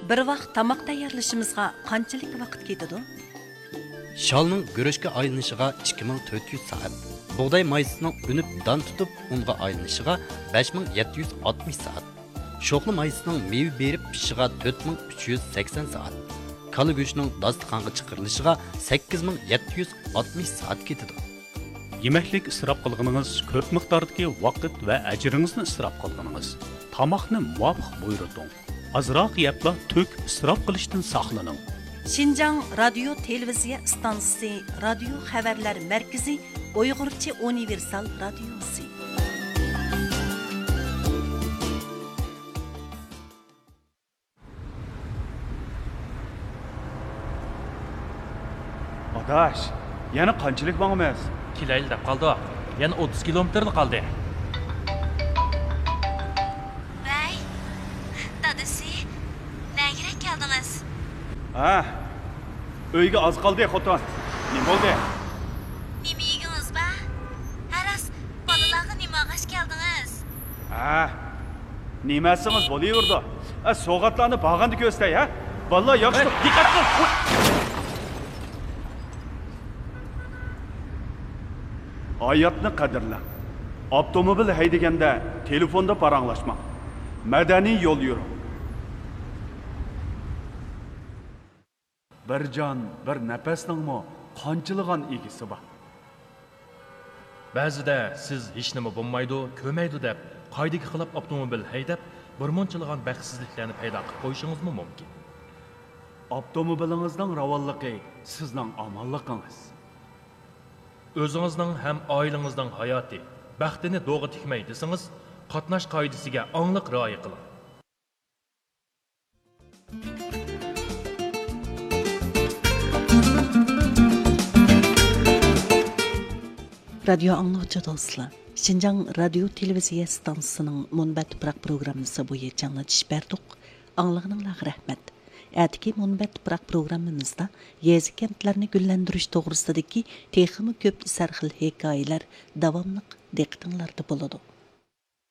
Bir vaqt tamoq tayyorlashimizga qanchalik vaqt ketadi? Shalning go'rishga aylanishiga 2400 soat. Bug'doy maysining unib don tutib unga aylanishiga 5760 soat. Sho'qli maysining meva berib pishishiga 4380 soat. Kala go'shtining dasturxonga chiqarilishiga 8760 soat ketadi. Yemeklik isrof qilganingiz ko'p miqdordagi vaqt va ajringizni isrof qilganingiz. Tamoqni muvofiq buyurting. Azroq yebla to'k isrof qilishdan saqlaning. Şinjan Radyo Televiziya Stansiyasi, Radio Xabarlar Markazi, Uyg'urcha Universal Radiosi. Adaş, yana qanchalik vaqtimiz? Kilayli deb qoldi. Yana 30 kilometrlik qoldi. Vay, dadasi, nega keldingiz? Ha, uyga oz qoldi xotin. Nima bo'ldi? Nima yedingiz ba? Haras, bolalarga nima g'ash keldingiz? Ha, nimasimiz bo'laverdi. So'g'atlarni bag'anda ko'stay, ha? Bolalar yaxshi diqqat qil. Hayatni qadrlang. Avtomobil haydaganda telefonda paranglashma. Madaniy yo'l yuring. Bir jon, bir nafasningmi qanchilgan egisi bor. Ba'zida siz hech nima bo'lmaydi, ko'maydi deb qoidaga xilof avtomobil haydab, bir munchilgan baxtsizliklarni paydo qilib qo'yishingiz mumkin. Avtomobilingizning ravonligi sizning omonligingiz. O'zingizning ham oilangizning hayoti, baxtini do'g'ri tikmay desangiz, qatnash qoidasiga aniq rioya qiling. Radio anlıqçı dostlar, Şinjan Radio Televiziya Stansiyasining Munbat Tuproq programmasi bo'yicha anglatish berdik. Anglag'ininglarga rahmat. Atiki Munbat Tuproq programmamizda yezi kentlarni gullantirish to'g'risidagi texmi ko'p sarxil hikoyalar davomli diqqatinglarda bo'ladi.